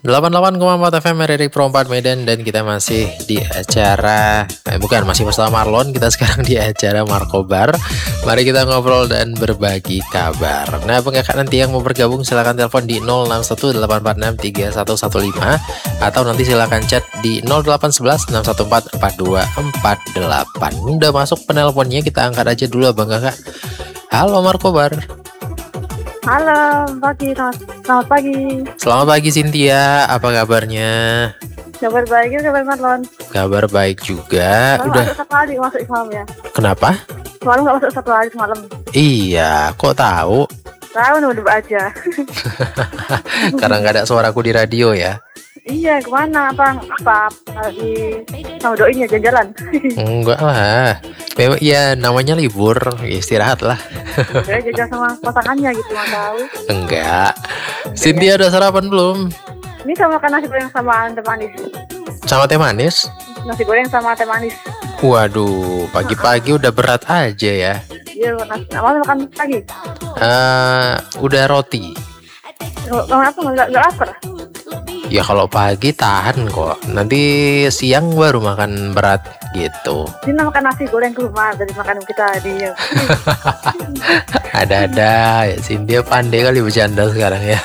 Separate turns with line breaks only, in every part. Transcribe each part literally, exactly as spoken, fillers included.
delapan puluh delapan koma empat F M R R I Pro empat Medan, dan kita masih di acara eh, bukan masih bersama Marlon. Kita sekarang di acara Markobar. Mari kita ngobrol dan berbagi kabar. Nah, bang kakak nanti yang mau bergabung silahkan telepon di nol enam satu delapan empat enam tiga satu satu lima atau nanti silahkan chat di nol delapan satu satu enam satu empat empat dua empat delapan. Udah masuk penelponnya, kita angkat aja dulu bang kakak. Halo Markobar.
Halo, pagi, selamat pagi.
Selamat pagi Cynthia, apa kabarnya?
Kabar baik, kabar Marlon.
Kabar baik juga.
Semalam
Udah.
masuk satu hari masuk semalam ya.
Kenapa?
Semalam nggak masuk satu hari semalam.
Iya, kok tahu?
Tahu nunggu aja.
Karena nggak ada suaraku di radio ya.
Iya, kemana? Apa? Apa? Lagi sama doinya jalan-jalan.
Enggak lah. Memang ya namanya libur, ya istirahat lah.
Saya jajan sama pasangannya gitu, nggak tahu.
Enggak. Cynthia udah sarapan belum?
Ini sama makan nasi goreng sama teh manis.
Sama teh manis?
Nasi goreng sama teh manis.
Waduh, pagi-pagi udah berat aja ya.
Iya, nasi. Malam makan pagi.
Eh, udah roti.
Kalau aku nggak nggak lapar.
Ya kalau pagi tahan kok. Nanti siang baru makan berat gitu.
Ini makan nasi goreng ke rumah dari makan kita di.
Ada-ada ya, Cynthia pandai kali bercanda sekarang ya.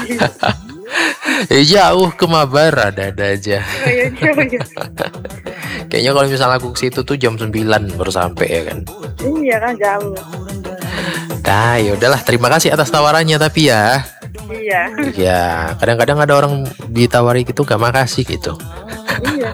Eh, jauh ke Mabar, ada-ada aja. Kayaknya kalau misalnya aku ke situ tuh jam sembilan baru sampai ya kan.
Iya kan jauh.
Nah, ya udahlah, terima kasih atas tawarannya tapi ya.
Iya.
Ya, kadang-kadang ada orang ditawari gitu gak makasih gitu.
Iya.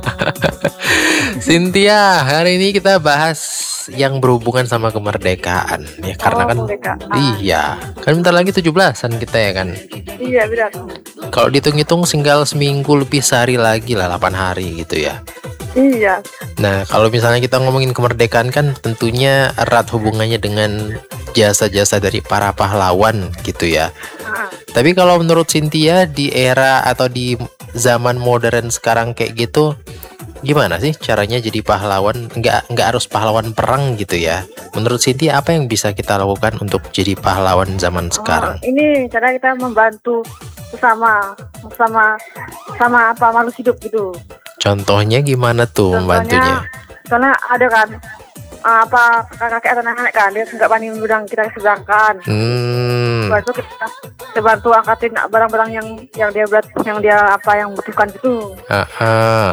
Cynthia, hari ini kita bahas yang berhubungan sama kemerdekaan ya, karena
Oh,
kan
kemerdekaan.
iya, kan bentar lagi tujuh belasan kita ya kan.
Iya benar.
Kalau dihitung-hitung tinggal seminggu lebih sehari lagi lah, delapan hari gitu ya.
Iya.
Nah, kalau misalnya kita ngomongin kemerdekaan kan tentunya erat hubungannya dengan jasa-jasa dari para pahlawan gitu ya.
Ah.
Tapi kalau menurut Cynthia di era atau di zaman modern sekarang kayak gitu, gimana sih caranya jadi pahlawan? Nggak nggak harus pahlawan perang gitu ya. Menurut Cynthia apa yang bisa kita lakukan untuk jadi pahlawan zaman sekarang?
Oh, ini cara kita membantu sesama, sama sama apa makhluk hidup gitu.
Contohnya gimana tuh membantunya?
Karena ada kan uh, apa kakak atau nenek kan dia nggak panik mengundang kita sedangkan.
Hmm.
Baru kita, kita bantu angkatin barang-barang yang yang dia berat, yang dia apa yang butuhkan gitu.
Ah, ah.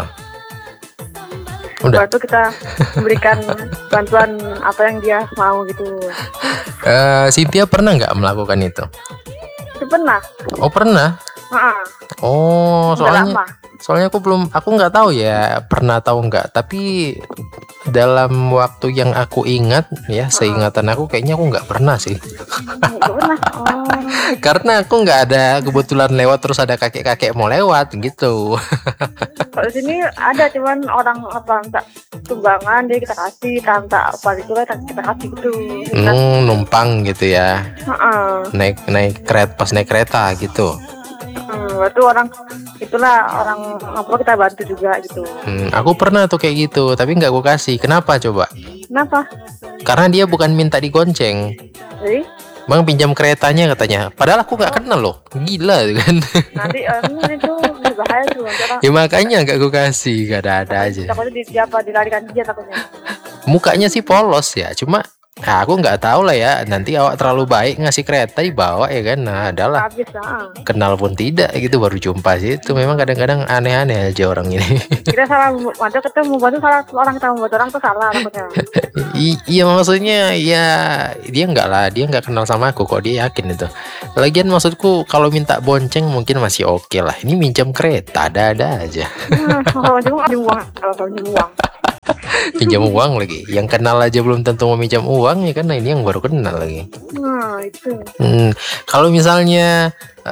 Udah.
Baru kita memberikan bantuan apa yang dia mau gitu.
Uh, Cynthia pernah nggak melakukan itu?
Itu pernah.
Oh pernah.
Ah,
Oh
udah
soalnya
lama.
soalnya aku belum, aku nggak tahu ya pernah tahu nggak. Tapi dalam waktu yang aku ingat ya, seingatan aku kayaknya aku nggak pernah sih.
Nggak pernah. Oh.
Karena aku nggak ada kebetulan lewat terus ada kakek-kakek mau lewat gitu.
Kalau di sini ada cuman orang apa tak sumbangan dia kita kasih tanta apa itu lah kita kasih gitu.
Hmm, numpang gitu ya.
Heeh.
Naik naik kereta pas naik kereta gitu.
Hmm, itu orang itulah orang apa kita bantu juga gitu.
Hmm, aku pernah tuh kayak gitu, tapi nggak aku kasih. Kenapa coba?
Kenapa?
Karena dia bukan minta digonceng.
Jadi
Bang pinjam keretanya katanya. Padahal aku nggak kenal loh. Gila tuh kan.
nanti um, itu berbahaya tuh nanti orang
Ya makanya nggak aku kasih, gak ada-ada aja.
takutnya di siapa dilarikan dia takutnya.
Mukanya sih polos ya, cuma nah, aku nggak tahu lah ya. Nanti awak terlalu baik ngasih kereta dibawa ya kan. Nah, adalah
Habis ah.
kenal pun tidak gitu baru jumpa sih. Itu memang kadang-kadang aneh-aneh aja orang ini.
Kita salah bantu ketemu bantu salah orang kita membantu orang tuh salah takutnya.
I- iya maksudnya ya dia nggak lah, dia nggak kenal sama aku kok, dia yakin itu. Lagian maksudku kalau minta bonceng mungkin masih oke lah. Ini minjam kereta ada-ada aja.
Hmm, kalau jemu ada uang kalau kalau jemu uang.
Pinjam uang lagi. Yang kenal aja belum tentu mau minjam uang ya kan. Nah, ini yang baru kenal lagi.
Nah itu.
Hmm, kalau misalnya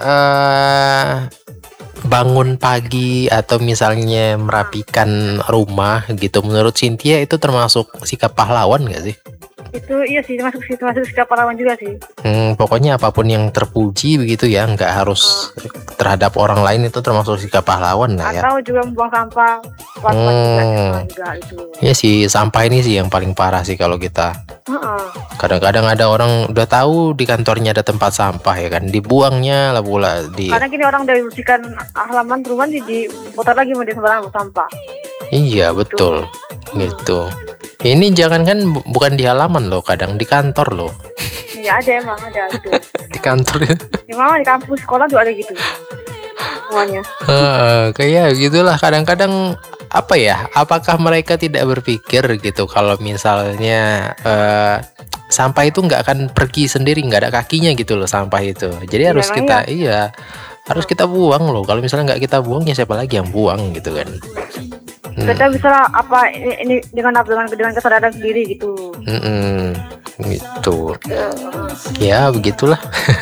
eh bangun pagi atau misalnya merapikan rumah gitu, menurut Cynthia itu termasuk sikap pahlawan nggak sih?
Itu iya sih, masuk situ masuk sikap pahlawan juga sih.
Hmm, pokoknya apapun yang terpuji begitu ya, nggak harus terhadap orang lain itu termasuk sikap pahlawan lah ya.
Atau juga membuang sampah, pas
Hmm.
juga, juga itu.
Iya sih, sampah ini sih yang paling parah sih kalau kita.
Heeh.
Kadang-kadang ada orang udah tahu di kantornya ada tempat sampah ya kan, dibuangnya lah pula di.
Karena gini orang dari bersihkan halaman rumah di diputar lagi mau di sembarangan sampah.
Iya betul, gitu. Ini jangan kan bu- bukan di halaman loh, kadang di kantor loh.
Iya ada emang ada gitu.
Di kantor ya.
Di mana di kampus sekolah juga ada gitu. Semuanya.
Heeh, kayak gitulah kadang-kadang apa ya? Apakah mereka tidak berpikir gitu kalau misalnya eh, sampah itu nggak akan pergi sendiri, nggak ada kakinya gitu loh sampah itu. Jadi harus
emang
kita iya harus kita buang loh. Kalau misalnya nggak kita buang ya siapa lagi yang buang gitu kan? Hmm.
Kita bisa apa ini, ini dengan apa dengan dengan kesadaran sendiri gitu.
Mm-mm, gitu. Ya begitulah.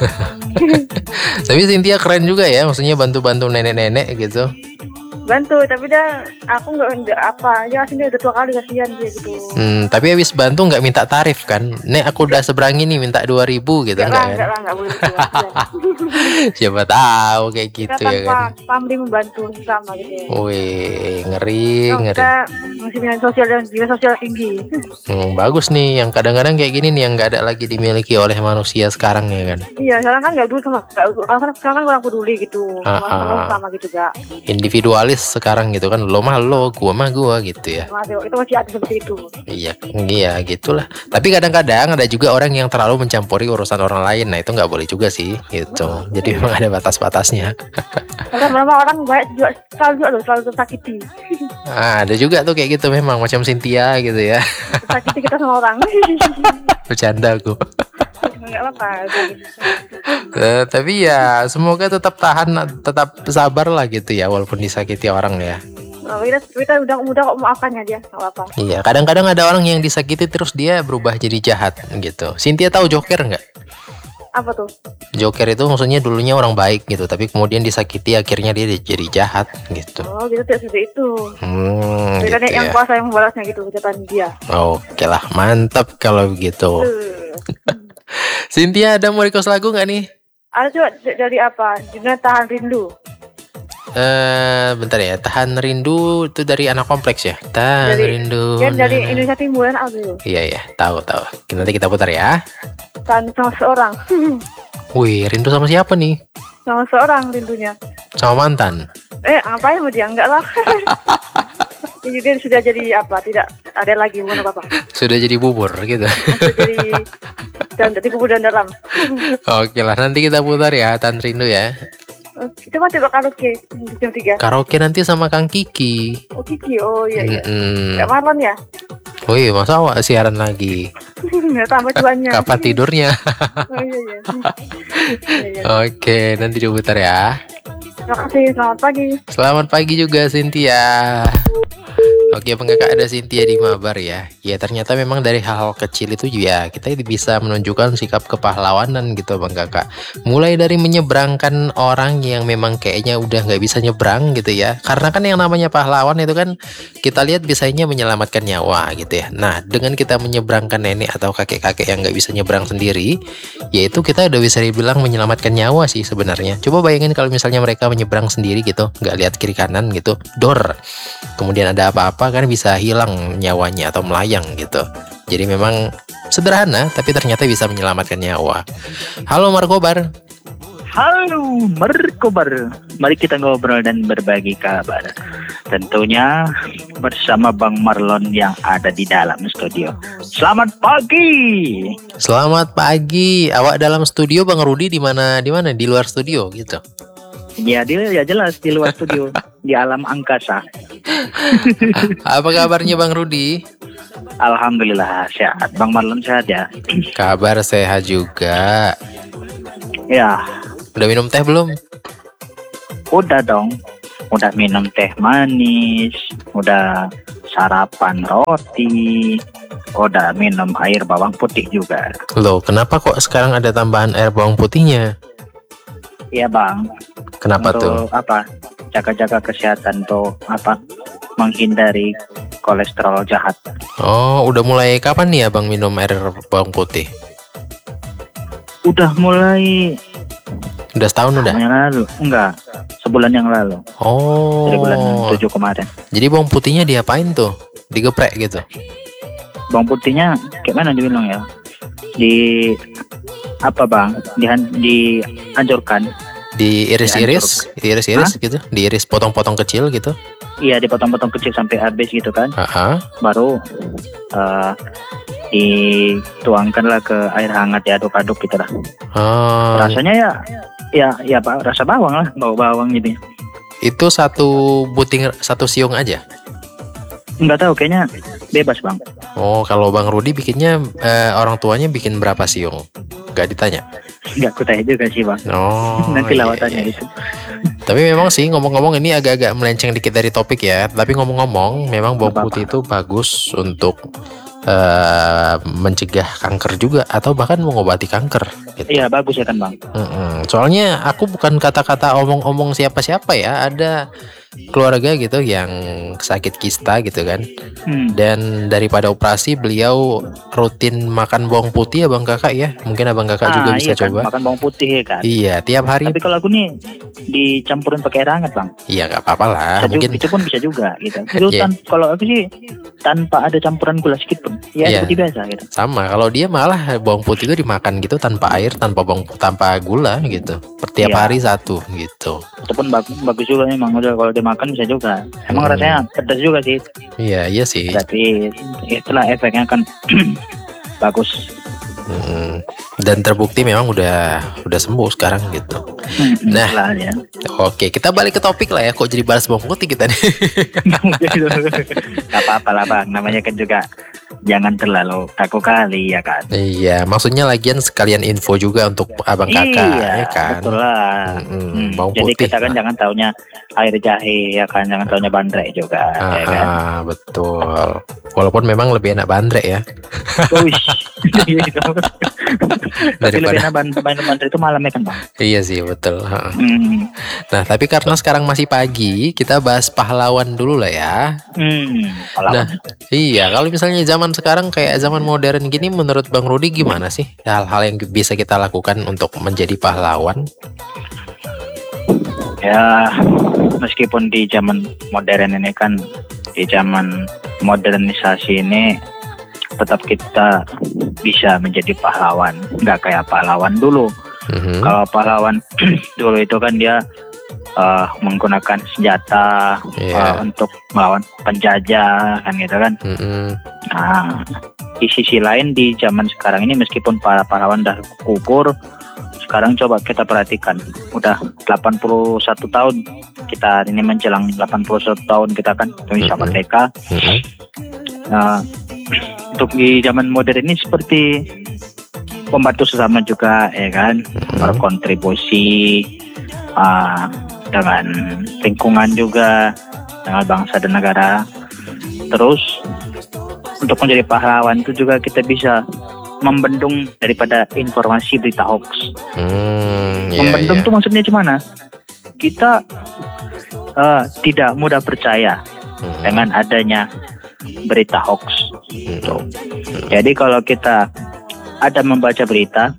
Tapi Cynthia keren juga ya, maksudnya bantu-bantu nenek-nenek gitu.
Bantu tapi dah aku nggak nggak apa ya sini udah dua kali kasihan dia gitu.
Hmm, tapi habis bantu nggak minta tarif kan? Nek aku udah seberang ini minta dua ribu gitu
Enggak
enggak
lah,
kan?
enggak lah, enggak boleh gitu. Kasihan.
Siapa tahu kayak
Kita
gitu ya
tanpa
kan.
pamrih membantu sama gitu.
Wih, ngeri,
Kalau
ngeri.
kita masih punya sosial dan jiwa sosial tinggi.
Hmm, bagus nih yang kadang-kadang kayak gini nih yang nggak ada lagi dimiliki oleh manusia sekarang ya kan.
Iya, sekarang kan nggak dulu sama, nggak sekarang kan sekarang kan kurang peduli gitu,
Ah,
sama
ah.
sama gitu gak.
Individualis sekarang gitu kan, lo mah lo, gua mah gua gitu ya.
Masih itu masih ada seperti itu.
Iya, iya gitulah. Tapi kadang-kadang ada juga orang yang terlalu mencampuri urusan orang lain. Nah itu nggak boleh juga sih, gitu. Jadi memang ada batas-batasnya.
Karena memang orang banyak juga selalu juga loh, selalu tersakiti,
Ah, ada juga tuh kayak gitu memang macam Cynthia gitu ya.
tersakiti kita sama orang.
Bercanda aku.
Nggak apa-apa.
Eh, tapi ya semoga tetap tahan, tetap sabar lah gitu ya, walaupun disakiti orang ya.
Nah, kita kita udah mudah kok memaafkannya dia, nggak apa-apa.
Iya, kadang-kadang ada orang yang disakiti terus dia berubah jadi jahat gitu. Cynthia tahu Joker nggak?
Apa tuh?
Joker itu maksudnya dulunya orang baik gitu, tapi kemudian disakiti akhirnya dia jadi jahat gitu.
Oh, gitu tidak seperti itu.
Hmm,
Kita
gitu
yang
ya.
kuasa yang membalasnya gitu kejahatan dia.
Oke lah, mantap kalau begitu.
Eh,
Cynthia ada mau request lagu nggak nih?
Ada coba d- dari apa? Judulnya Tahan Rindu.
Eh, bentar ya. Tahan Rindu itu dari anak kompleks ya. Tahan
Dari-
Rindu.
Kan dari
na, na.
Indonesia Timur kan apa tuh?
Iya ya, tahu tahu. Nanti kita putar ya.
Tahan sama seorang.
Wih, rindu sama siapa nih?
Sama seorang rindunya.
Sama mantan.
Eh, ngapain sama dia? Enggak lah. Ini dia sudah jadi apa? Tidak ada lagi bukan apa-apa.
Sudah jadi bubur gitu.
Sudah jadi dan jadi kubur dan dalam.
Oke lah, nanti kita putar ya Tahan Rindu ya.
Coba coba karaoke jam tiga.
Karaoke nanti sama Kang Kiki.
Oh Kiki, oh iya iya.
Mm-mm.
Enggak Marlon ya?
Wih, masa awak siaran lagi?
Nggak tambah cuannya.
Kapan tidurnya?
Oh iya iya. Iya, iya.
Oke, nanti diputar ya.
Terima kasih, selamat pagi.
Selamat pagi juga Cynthia. Oke, penggakak ada Cynthia di Mabar ya. Ya ternyata memang dari hal-hal kecil itu ya kita bisa menunjukkan sikap kepahlawanan gitu Bang Kakak. Mulai dari menyeberangkan orang yang memang kayaknya udah nggak bisa nyebrang gitu ya. Karena kan yang namanya pahlawan itu kan kita lihat biasanya menyelamatkan nyawa gitu ya. Nah dengan kita menyeberangkan nenek atau kakek-kakek yang nggak bisa nyebrang sendiri, yaitu kita udah bisa dibilang menyelamatkan nyawa sih sebenarnya. Coba bayangin kalau misalnya mereka menyeberang sendiri gitu, nggak lihat kiri kanan gitu, dor. Kemudian ada apa-apa kan bisa hilang nyawanya atau melayang gitu. Jadi memang sederhana tapi ternyata bisa menyelamatkan nyawa. Halo Markobar.
Halo Markobar, mari kita ngobrol dan berbagi kabar. Tentunya bersama Bang Marlon yang ada di dalam studio. Selamat pagi.
Selamat pagi. Awak dalam studio Bang Rudi di mana? Di mana? Di luar studio gitu.
Ya dia ya jelas di luar studio di alam angkasa.
Apa kabarnya Bang Rudi?
Alhamdulillah sehat. Bang Marlon sehat ya?
Kabar sehat juga.
Ya,
Udah minum teh belum?
udah dong. Udah minum teh manis, udah sarapan roti, udah minum air bawang putih juga.
Loh, kenapa kok sekarang ada tambahan air bawang putihnya?
Iya Bang.
Kenapa tuh?
Untuk apa? Jaga-jaga kesehatan tuh apa? Menghindari kolesterol jahat.
Oh, udah mulai kapan nih abang minum air bawang putih?
Udah mulai
Udah setahun udah?
yang lalu, enggak, sebulan yang lalu, dari bulan
Oh,
tujuh kemarin.
jadi bawang putihnya diapain tuh? Digeprek gitu?
Bawang putihnya kayak mana dibilang ya? Di apa bang? Dihan, dihancurkan.
Diiris-iris, diiris-iris gitu, diiris potong-potong kecil gitu.
Iya, dipotong-potong kecil sampai habis gitu kan.
Aha.
Baru uh, dituangkanlah ke air hangat, diaduk-aduk gitu lah.
Oh,
Rasanya ya, ya, ya pak, rasa bawang lah, bau bawang gitu.
itu satu buting, satu siung aja.
Nggak tahu, kayaknya bebas bang.
Oh, kalau Bang Rudi bikinnya, eh, orang tuanya bikin berapa siung? Gak ditanya.
Nggak kutanya juga sih bang.
Oh,
Nanti
iya,
lawatannya
iya.
itu.
Tapi memang sih ngomong-ngomong ini agak-agak melenceng dikit dari topik ya. Tapi ngomong-ngomong, memang bawang
Apa-apa.
putih itu bagus untuk eh, mencegah kanker juga atau bahkan mengobati kanker. Gitu.
Iya bagus ya kan bang.
Mm-mm. Soalnya aku bukan kata-kata omong-omong siapa-siapa ya. Ada keluarga gitu yang sakit kista gitu kan.
Hmm.
Dan daripada operasi beliau rutin makan bawang putih ya Bang Kakak ya. Mungkin Abang Kakak juga
Ah,
bisa
iya kan,
coba.
makan bawang putih ya kan.
Iya, tiap hari.
Tapi kalau aku nih dicampurin pakai air hangat bang.
Iya nggak apa-apa lah.
Bisa juga-
Mungkin
itu pun bisa juga gitu. Itu
Iya.
tan- kalau aku sih tanpa ada campuran gula sedikit pun. Ya
Iya.
seperti biasa gitu.
sama. Kalau dia malah bawang putih itu dimakan gitu tanpa air, tanpa bawang, tanpa gula gitu. Tiap
Iya.
hari satu gitu.
Itu pun bagus, bagus juga memang udah kalau dimakan bisa juga. Emang
Hmm.
rasanya pedas juga sih.
Iya, iya sih.
Tapi itulah efeknya kan bagus.
Mm. Dan terbukti memang udah udah sembuh sekarang gitu. Nah.
Lah ya.
Oke, kita balik ke topik lah ya. Kok jadi bahas bawang putih kita nih?
Gak apa-apa lah bang. Namanya kan juga jangan terlalu kaku kali ya kan.
Iya, maksudnya lagian sekalian info juga untuk abang kakak,
Iya,
ya kan?
betul lah.
Mm-mm,
Hmm,
bawang
Jadi
putih.
kita kan jangan taunya air jahe ya kan, jangan taunya bandrek juga. Ya kan?
Ah, betul. Walaupun memang lebih enak bandrek ya.
Wih. Tapi
Daripada-
lebih enak ban- ban- bandrek itu malam ya kan bang.
Iya sih, betul. Ha.
Hmm.
Nah, tapi karena sekarang masih pagi, kita bahas pahlawan dulu lah ya.
Hmm.
Nah, iya, kalau misalnya zaman sekarang kayak zaman modern gini, menurut Bang Rudi gimana sih hal-hal yang bisa kita lakukan untuk menjadi pahlawan?
Ya, meskipun di zaman modern ini kan, di zaman modernisasi ini, tetap kita bisa menjadi pahlawan. Nggak kayak pahlawan dulu.
Mhm.
Kalau pahlawan dulu itu kan dia uh, menggunakan senjata
Iya.
uh, untuk melawan penjajah kan gitu kan.
Mhm.
Nah, di sisi lain di zaman sekarang ini meskipun para pahlawan dah gugur, sekarang coba kita perhatikan, udah delapan puluh satu tahun kita ini menjelang delapan puluh satu tahun kita kan Indonesia
Mhm.
merdeka.
Mhm.
Nah, untuk di zaman modern ini seperti membantu sesama juga ya kan, berkontribusi uh, dengan lingkungan juga, dengan bangsa dan negara. Terus untuk menjadi pahlawan itu juga kita bisa membendung daripada informasi berita hoax.
Hmm, iya,
Membendung
iya.
itu maksudnya gimana? Kita uh, tidak mudah percaya
Mhm.
dengan adanya berita hoax.
Mhm.
Jadi kalau kita ada membaca berita,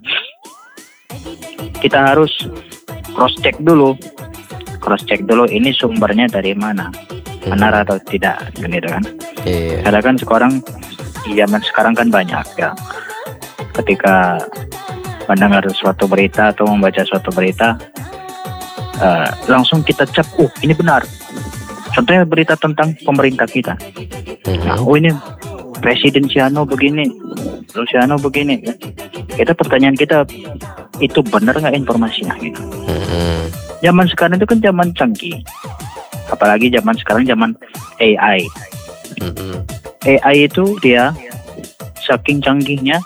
kita harus cross check dulu, cross check dulu ini sumbernya dari mana, benar atau tidak, kan gitu kan?
Iya.
Karena kan sekarang di zaman sekarang kan banyak ya, ketika mendengar suatu berita atau membaca suatu berita, uh, langsung kita cap, oh ini benar. Contohnya berita tentang pemerintah kita. Nah,
Mhm.
oh ini Presiden Siano begini, Luciano begini. Kita pertanyaan kita, itu benar nggak informasinya gitu.
Mhm.
Zaman sekarang itu kan zaman canggih. Apalagi zaman sekarang zaman A I.
Mhm.
A I itu dia saking canggihnya,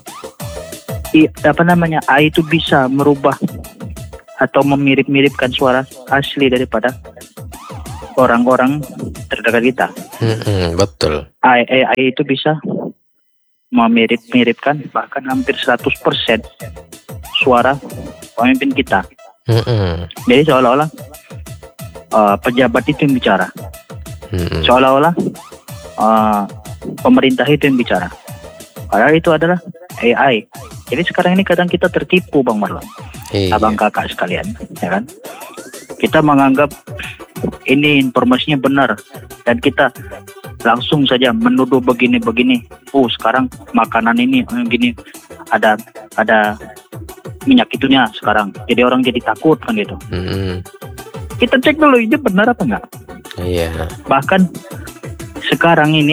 i, apa namanya, A I itu bisa merubah atau memirip-miripkan suara asli daripada orang-orang terdekat kita.
Mhm. Betul.
A I, A I itu bisa memirip-miripkan bahkan hampir seratus persen suara pemimpin kita.
Mhm.
Jadi seolah-olah uh, pejabat itu yang bicara.
Mhm.
Seolah-olah uh, pemerintah itu yang bicara. Padahal itu adalah A I. Jadi sekarang ini kadang kita tertipu, Bang Marlon,
Iya.
abang kakak sekalian, ya kan? Kita menganggap ini informasinya benar dan kita langsung saja menuduh begini-begini. Oh, sekarang makanan ini eh, gini ada ada minyak itunya sekarang. Jadi orang jadi takut kan gitu.
Mm-mm.
Kita cek dulu itu benar apa enggak.
Iya.
Bahkan sekarang ini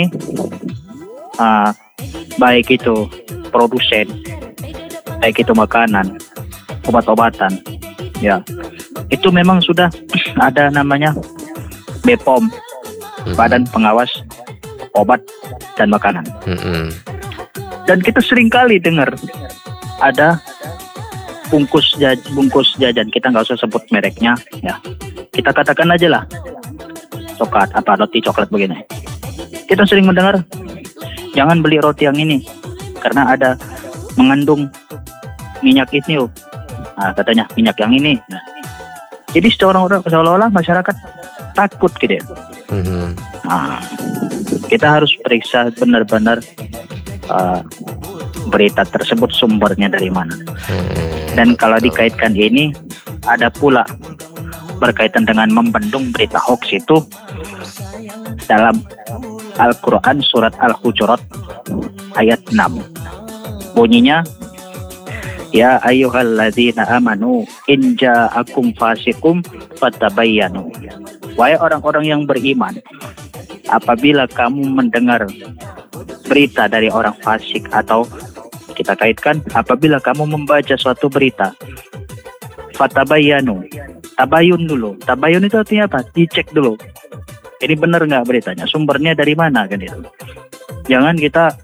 uh, baik itu produsen, baik itu makanan, obat-obatan, ya itu memang sudah ada namanya B P O M,
Mm-mm.
Badan Pengawas Obat dan Makanan.
Mm-mm.
Dan kita sering kali dengar ada bungkus jaj, bungkus jajan, kita nggak usah sebut mereknya, ya kita katakan aja lah coklat apa roti coklat begini. Kita sering mendengar jangan beli roti yang ini karena ada mengandung minyak itu, nah, katanya minyak yang ini. Nah, jadi seorang-orang seolah-olah masyarakat takut gitu.
Mm-mm.
Nah, kita harus periksa benar-benar uh, berita tersebut sumbernya dari mana.
Mm-mm.
Dan kalau dikaitkan ini ada pula berkaitan dengan membendung berita hoax itu dalam Al-Quran surat Al-Hujurat ayat enam. Bunyinya, ya ayyuhalladzina amanu in ja'akum fasikum fatabayyanu. Wahai orang-orang yang beriman, apabila kamu mendengar berita dari orang fasik, atau kita kaitkan apabila kamu membaca suatu berita, fatabayyanu, tabayun dulu. Tabayun itu artinya apa? Dicek dulu. Ini benar nggak beritanya? Sumbernya dari mana kan itu? Jangan kita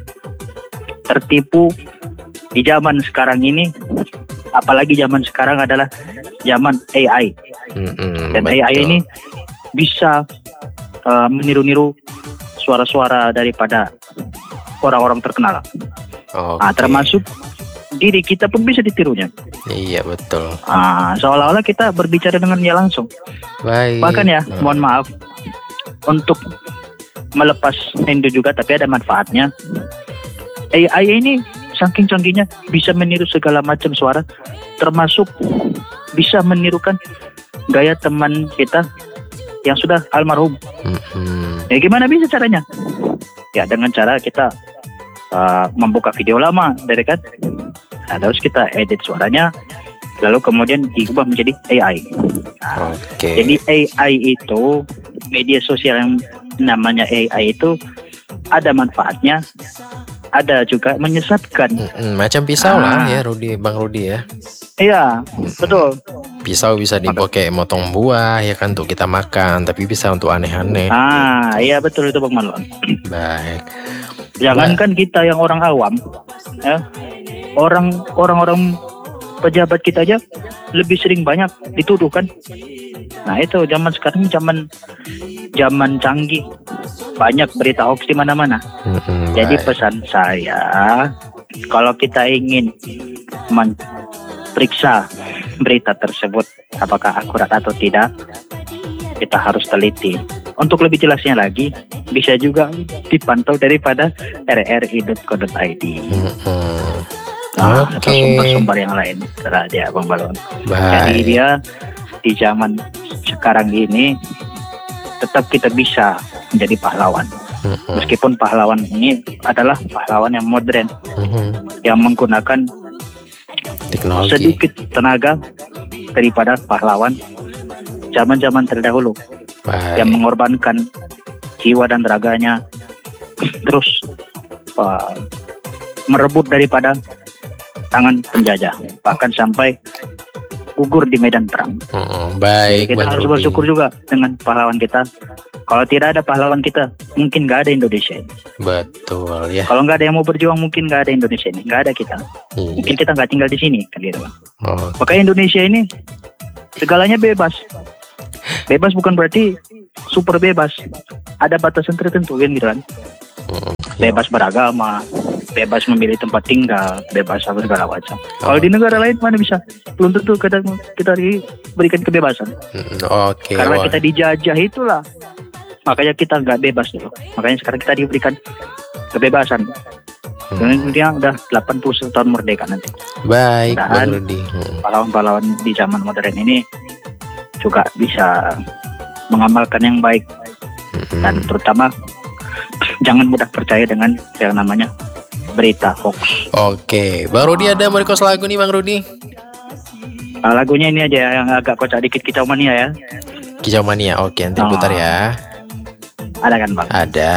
tertipu di zaman sekarang ini, apalagi zaman sekarang adalah zaman A I.
Mm-mm,
Dan
betul.
A I ini bisa uh, meniru-niru suara-suara daripada orang-orang terkenal.
Oke.
Nah, termasuk diri kita pun bisa ditirunya.
Iya betul.
Ah, seolah-olah kita berbicara dengan dia langsung.
Baik.
Bahkan ya,
Hmm.
mohon maaf, untuk melepas rindu juga, tapi ada manfaatnya. A I ini saking canggihnya bisa meniru segala macam suara, termasuk bisa menirukan gaya teman kita yang sudah almarhum.
Mm-mm.
Ya gimana bisa caranya? Ya dengan cara kita uh, membuka video lama dari kan, nah, terus kita edit suaranya, lalu kemudian diubah menjadi A I. Nah,
Oke.
jadi A I itu, media sosial yang namanya A I itu ada manfaatnya, ada juga menyesatkan.
Mm-mm, macam pisau lah
Ah.
ya, Rudi, Bang Rudi ya.
Iya, betul.
Pisau bisa dipakai motong buah ya kan, untuk kita makan, tapi bisa untuk aneh-aneh.
Ah, iya betul itu Bang Marlon.
Baik.
Jangankan kita yang orang awam, ya, orang orang-orang pejabat kita aja lebih sering banyak dituduh kan. Nah itu zaman sekarang zaman zaman canggih, banyak berita hoax di mana-mana.
Mm-mm,
Jadi
baik.
pesan saya, kalau kita ingin memeriksa berita tersebut apakah akurat atau tidak, kita harus teliti. Untuk lebih jelasnya lagi, bisa juga dipantau daripada r r i dot co dot i d.
Mm-mm.
Nah, atau
Oke.
sumber-sumber yang lain, terserah dia Bang Balon. Jadi
Baik.
dia di zaman sekarang ini tetap kita bisa menjadi pahlawan.
Mm-mm.
Meskipun pahlawan ini adalah pahlawan yang modern,
Mm-mm.
yang menggunakan
Teknologi.
sedikit tenaga daripada pahlawan zaman-zaman terdahulu,
Baik.
yang mengorbankan jiwa dan raganya, terus uh, merebut daripada tangan penjajah, bahkan sampai gugur di medan perang.
Mm-mm, baik.
Kita
Bang
harus
Rudi.
bersyukur juga dengan pahlawan kita. Kalau tidak ada pahlawan kita, mungkin nggak ada Indonesia ini.
Betul ya.
Kalau nggak ada yang mau berjuang, mungkin nggak ada Indonesia ini. Nggak ada kita.
Iya.
Mungkin kita nggak tinggal di sini, kan gitu.
Oh,
Makanya Indonesia ini segalanya bebas. Bebas bukan berarti super bebas. Ada batasan tertentu kan gitu kan.
mm,
Bebas beragama, bebas memilih tempat tinggal, bebas apa segala macam. Kalau di negara lain mana bisa? Belum tentu kita kita diberikan kebebasan.
mm, Oke.
Karena
wah.
kita dijajah itulah makanya kita nggak bebas dulu. Makanya sekarang kita diberikan kebebasan.
Hmm.
Dan dia udah delapan puluh satu tahun merdeka nanti.
Baik, Bang
Dan
Rudi. Hmm.
pahlawan-pahlawan di zaman modern ini juga bisa mengamalkan yang baik.
Hmm.
Dan terutama jangan mudah percaya dengan yang namanya berita hoax.
Oke, Bang Rudi ada mau request lagu nih Bang Rudi?
Nah, lagunya ini aja yang agak kocak dikit, Kicau Mania ya.
Kicau Mania, oke nanti
Oh.
putar ya.
Ada kan bang?
Ada.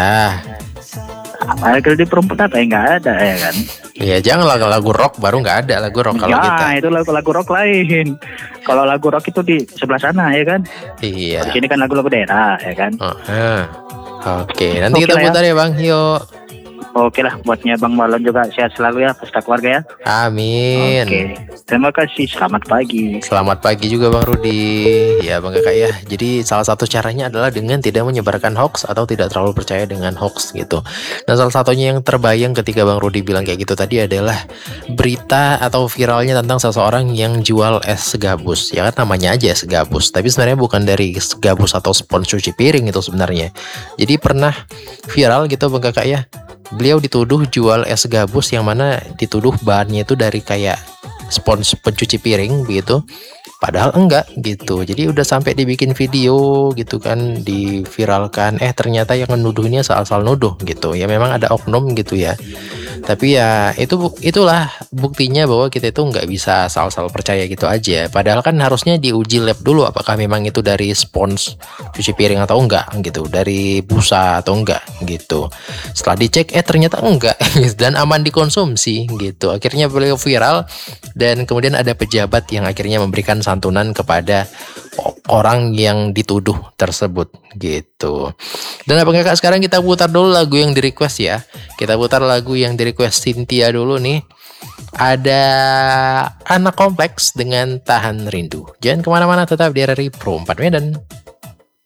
Ada kalau di perempuan apa ya nggak ada ya kan?
Ya jangan lagu-lagu rock baru nggak ada lagu rock kalau
ya
kita.
itu lagu-lagu rock lain. Kalau lagu rock itu di sebelah sana ya kan?
Iya.
Di sini kan lagu-lagu daerah ya kan?
Oh, eh. Oke, nanti
Oke
kita
lah ya.
putar ya Bang. Yuk.
Oke lah, buatnya Bang Marlon juga sehat selalu ya, beserta keluarga ya.
Amin.
Oke, terima kasih. Selamat pagi.
Selamat pagi juga Bang Rudi. Ya Bang Kakak ya. Jadi salah satu caranya adalah dengan tidak menyebarkan hoax atau tidak terlalu percaya dengan hoax gitu. Nah salah satunya yang terbayang ketika Bang Rudi bilang kayak gitu tadi adalah berita atau viralnya tentang seseorang yang jual es gabus. Ya kan namanya aja es gabus. Tapi sebenarnya bukan dari es gabus atau spons cuci piring itu sebenarnya. Jadi pernah viral gitu Bang Kakak ya. Beliau dituduh jual es gabus yang mana dituduh bahannya itu dari kayak spons pencuci piring begitu. Padahal enggak gitu. Jadi udah sampai dibikin video gitu kan, diviralkan. Eh ternyata yang menuduh ini asal-asal nuduh gitu. Ya memang ada oknum gitu ya. Tapi ya itu itulah buktinya bahwa kita itu nggak bisa asal-asal percaya gitu aja. Padahal kan harusnya diuji lab dulu apakah memang itu dari spons cuci piring atau enggak gitu, dari busa atau enggak gitu. Setelah dicek eh ternyata enggak dan aman dikonsumsi gitu. Akhirnya beliau viral dan kemudian ada pejabat yang akhirnya memberikan santunan kepada orang yang dituduh tersebut gitu. Dan apa kakak sekarang kita putar dulu lagu yang di request ya. Kita putar lagu yang di request Cynthia dulu nih. Ada Anak Kompleks dengan Tahan Rindu. Jangan kemana-mana, tetap di R R I Pro empat Medan.